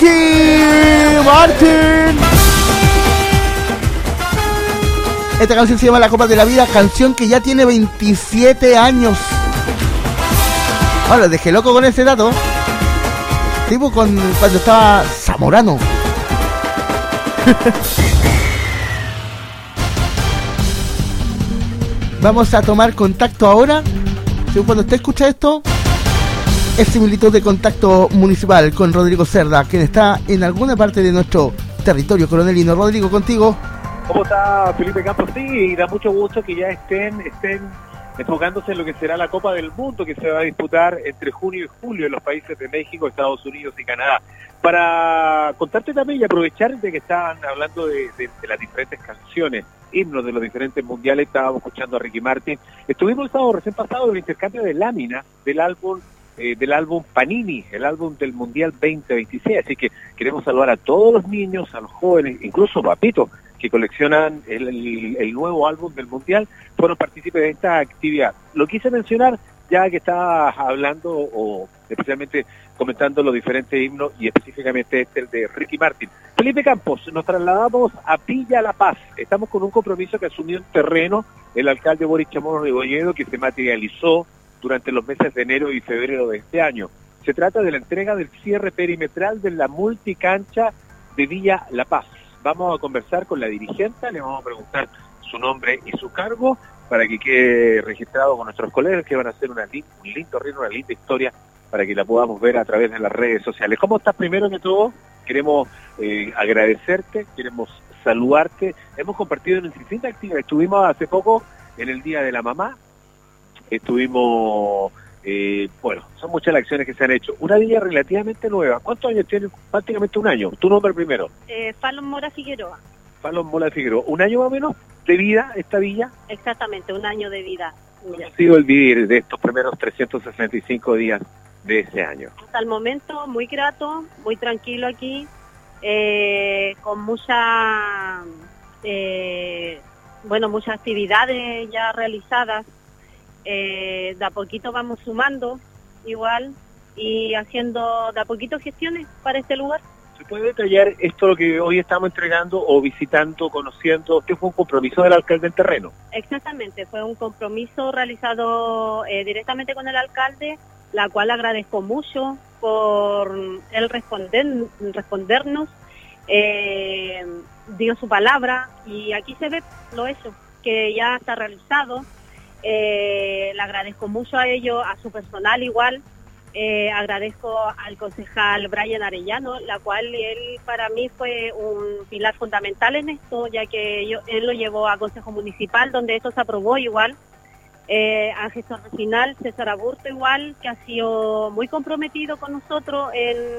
Ricky Martin. Esta canción se llama La Copa de la Vida, canción que ya tiene 27 años. Ahora, dejé loco con ese dato. Tipo cuando estaba Zamorano. Vamos a tomar contacto ahora. Cuando usted escucha esto, es similitud de contacto municipal con Rodrigo Cerda, quien está en alguna parte de nuestro territorio coronelino. Rodrigo, contigo. ¿Cómo está Felipe Campos? Sí, da mucho gusto que ya estén enfocándose en lo que será la Copa del Mundo que se va a disputar entre junio y julio en los países de México, Estados Unidos y Canadá. Para contarte también y aprovechar de que estaban hablando de las diferentes canciones, himnos de los diferentes mundiales, estábamos escuchando a Ricky Martin. Estuvimos el sábado recién pasado en el intercambio de láminas del álbum Panini, el álbum del Mundial 2026, así que queremos saludar a todos los niños, a los jóvenes, incluso papitos, que coleccionan el nuevo álbum del Mundial, fueron partícipes de esta actividad. Lo quise mencionar ya que estaba hablando o especialmente comentando los diferentes himnos y específicamente el de Ricky Martin. Felipe Campos, nos trasladamos a Villa La Paz. Estamos con un compromiso que asumió en terreno el alcalde Boris Chamorro Rebolledo, que se materializó durante los meses de enero y febrero de este año. Se trata de la entrega del cierre perimetral de la multicancha de Villa La Paz. Vamos a conversar con la dirigente, le vamos a preguntar su nombre y su cargo para que quede registrado con nuestros colegas que van a hacer un lindo río, una linda historia para que la podamos ver a través de las redes sociales. ¿Cómo estás? Primero que todo, queremos agradecerte, queremos saludarte. Hemos compartido en distintas actividades. Estuvimos hace poco en el Día de la Mamá, estuvimos... bueno, son muchas las acciones que se han hecho. Una villa relativamente nueva. ¿Cuántos años tiene? Prácticamente un año. ¿Tu nombre primero? Fallon Mora Figueroa. Fallon Mora Figueroa. ¿Un año más o menos de vida esta villa? Exactamente, un año de vida. ¿Cómo ha sido el vivir de estos primeros 365 días de ese año? Hasta el momento muy grato, muy tranquilo aquí, con muchas actividades ya realizadas. De a poquito vamos sumando igual y haciendo de a poquito gestiones para este lugar. ¿Se puede detallar esto lo que hoy estamos entregando o visitando, conociendo? ¿Qué fue un compromiso del alcalde en terreno? Exactamente, fue un compromiso realizado directamente con el alcalde, la cual agradezco mucho por él respondernos, dio su palabra y aquí se ve lo hecho, que ya está realizado. Le agradezco mucho a ellos, a su personal igual, agradezco al concejal Brian Arellano, la cual él para mí fue un pilar fundamental en esto, ya que él lo llevó a Consejo Municipal, donde esto se aprobó igual, al gestor regional César Aburto igual, que ha sido muy comprometido con nosotros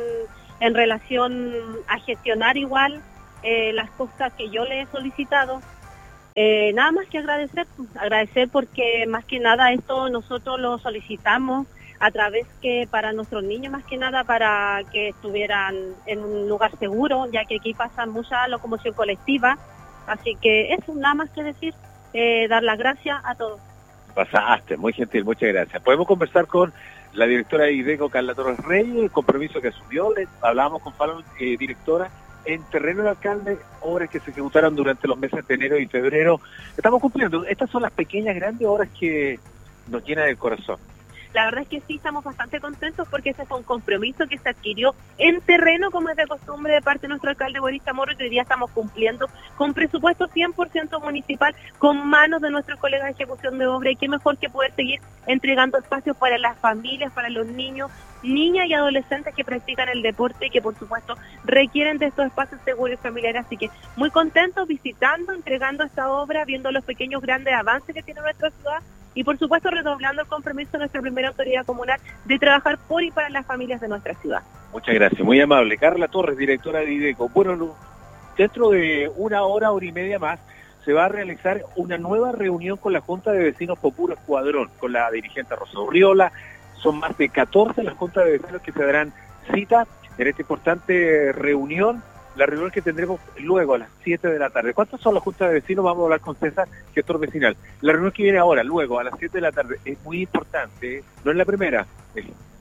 en relación a gestionar igual las cosas que yo le he solicitado. Nada más que agradecer porque más que nada esto nosotros lo solicitamos a través que para nuestros niños, más que nada para que estuvieran en un lugar seguro, ya que aquí pasa mucha locomoción colectiva, así que eso, nada más que decir, dar las gracias a todos. Pasaste, muy gentil, muchas gracias. Podemos conversar con la directora de IDECO, Carla Torres Reyes, el compromiso que asumió, hablábamos con Fallon, directora. En terreno del alcalde, obras que se ejecutaron durante los meses de enero y febrero. Estamos cumpliendo. Estas son las pequeñas, grandes obras que nos llenan el corazón. La verdad es que sí, estamos bastante contentos porque ese fue un compromiso que se adquirió en terreno, como es de costumbre de parte de nuestro alcalde Boris Chamorro, que hoy día estamos cumpliendo con presupuesto 100% municipal, con manos de nuestros colegas de ejecución de obra, y qué mejor que poder seguir entregando espacios para las familias, para los niños, niñas y adolescentes que practican el deporte y que por supuesto requieren de estos espacios seguros y familiares, así que muy contentos visitando, entregando esta obra, viendo los pequeños grandes avances que tiene nuestra ciudad y por supuesto redoblando el compromiso de nuestra primera autoridad comunal de trabajar por y para las familias de nuestra ciudad. Muchas gracias, muy amable. Carla Torres, directora de IDECO. Bueno, dentro de una hora y media más se va a realizar una nueva reunión con la Junta de Vecinos Popular Escuadrón, con la dirigente Rosa Urriola. Son más de 14 las juntas de vecinos que se darán cita en esta importante reunión, la reunión que tendremos luego a las 7 de la tarde. ¿Cuántas son las juntas de vecinos? Vamos a hablar con César, gestor vecinal. La reunión que viene ahora, luego a las 7 de la tarde, es muy importante, no es la primera, es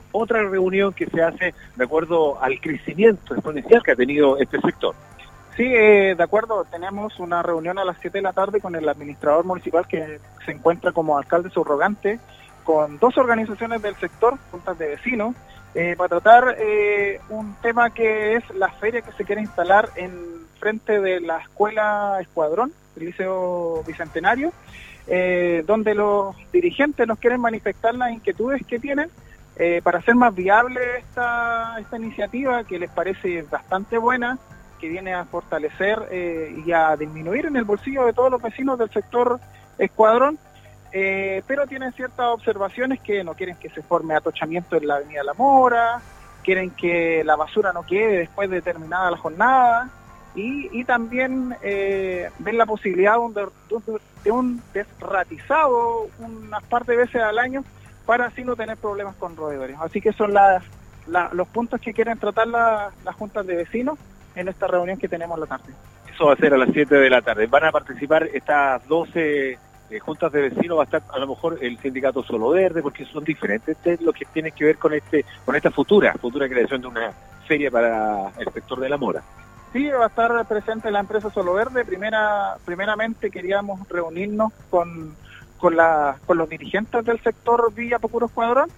otra reunión que se hace de acuerdo al crecimiento exponencial que ha tenido este sector. Sí, de acuerdo, tenemos una reunión a las 7 de la tarde con el administrador municipal que se encuentra como alcalde subrogante, con 2 organizaciones del sector, juntas de vecinos, para tratar un tema que es la feria que se quiere instalar en frente de la Escuela Escuadrón, el Liceo Bicentenario, donde los dirigentes nos quieren manifestar las inquietudes que tienen para hacer más viable esta iniciativa, que les parece bastante buena, que viene a fortalecer y a disminuir en el bolsillo de todos los vecinos del sector Escuadrón, pero tienen ciertas observaciones que no quieren que se forme atochamiento en la Avenida La Mora, quieren que la basura no quede después de terminada la jornada, y también ven la posibilidad de un desratizado unas par de veces al año para así no tener problemas con roedores. Así que son los puntos que quieren tratar las juntas de vecinos en esta reunión que tenemos la tarde. Eso va a ser a las 7 de la tarde. Van a participar estas 12 juntas de vecinos, va a estar a lo mejor el sindicato Solo Verde, porque son diferentes de lo que tiene que ver con esta futura creación de una feria para el sector de La Mora. Sí, va a estar presente la empresa Solo Verde. Primeramente queríamos reunirnos con los dirigentes del sector Villa Pocuro Escuadrón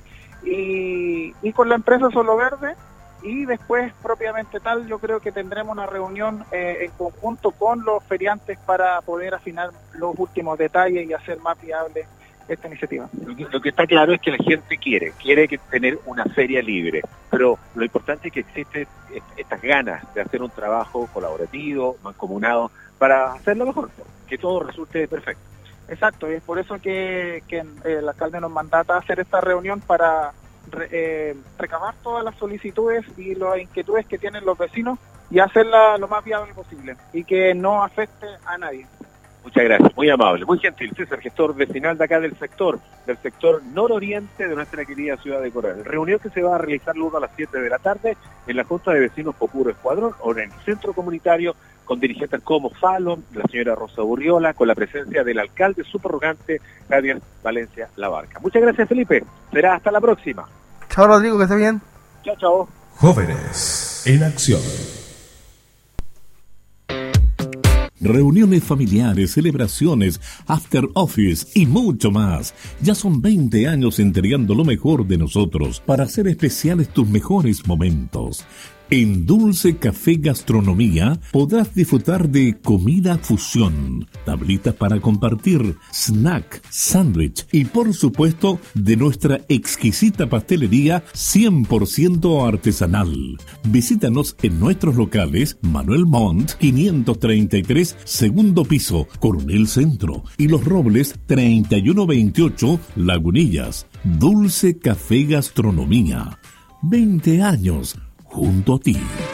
y con la empresa Solo Verde, y después propiamente tal yo creo que tendremos una reunión en conjunto con los feriantes para poder afinar los últimos detalles y hacer más viable esta iniciativa. Lo que está claro es que la gente quiere tener una feria libre, pero lo importante es que existen estas ganas de hacer un trabajo colaborativo, mancomunado, para hacerlo mejor, que todo resulte perfecto. Exacto, y es por eso que el alcalde nos mandata a hacer esta reunión para recabar todas las solicitudes y las inquietudes que tienen los vecinos y hacerla lo más viable posible y que no afecte a nadie. Muchas gracias, muy amable, muy gentil. César, gestor vecinal de acá del sector nororiente de nuestra querida ciudad de Coronel. Reunión que se va a realizar luego a las 7 de la tarde en la Junta de Vecinos Pocuro Escuadrón, ahora en el centro comunitario, con dirigentes como Fallon, la señora Rosa Burriola, con la presencia del alcalde subrogante Javier Valencia Labarca. Muchas gracias, Felipe. Será hasta la próxima. Chao, Rodrigo, que esté bien. Chao, chao. Jóvenes en acción. Reuniones familiares, celebraciones, after office y mucho más. Ya son 20 años entregando lo mejor de nosotros para hacer especiales tus mejores momentos. En Dulce Café Gastronomía podrás disfrutar de comida fusión, tablitas para compartir, snack, sándwich y por supuesto de nuestra exquisita pastelería 100% artesanal. Visítanos en nuestros locales Manuel Montt 533, segundo piso, Coronel Centro, y Los Robles 3128, Lagunillas. Dulce Café Gastronomía. 20 años junto a ti.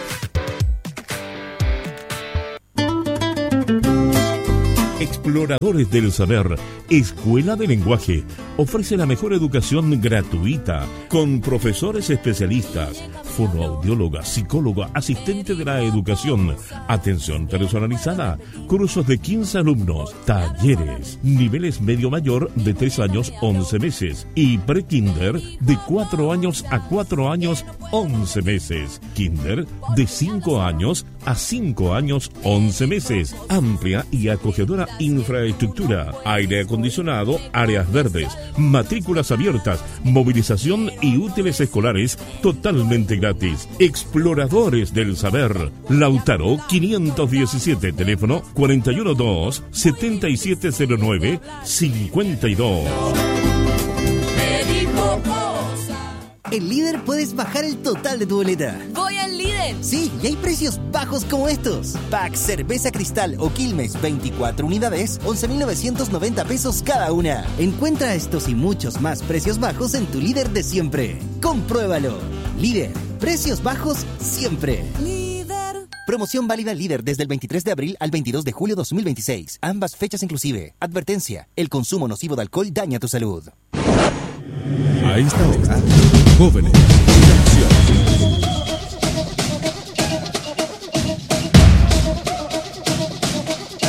Exploradores del Saber, Escuela de Lenguaje, ofrece la mejor educación gratuita, con profesores especialistas, fonoaudióloga, psicóloga, asistente de la educación, atención personalizada, cursos de 15 alumnos, talleres, niveles medio mayor de 3 años 11 meses y pre-kinder de 4 años a 4 años 11 meses, kinder de 5 años a 5 años 11 meses, amplia y acogedora infraestructura, aire acondicionado, áreas verdes, matrículas abiertas, movilización y útiles escolares totalmente gratis. Exploradores del Saber, Lautaro 517, teléfono 412-7709-52. En Líder puedes bajar el total de tu boleta. ¡Voy al Líder! Sí, y hay precios bajos como estos. Pack cerveza Cristal o Quilmes 24 unidades, 11.990 pesos cada una. Encuentra estos y muchos más precios bajos en tu Líder de siempre. Compruébalo. Líder, precios bajos siempre. Líder. Promoción válida Líder desde el 23 de abril al 22 de julio 2026. Ambas fechas inclusive. Advertencia, el consumo nocivo de alcohol daña tu salud. A esta hora, jóvenes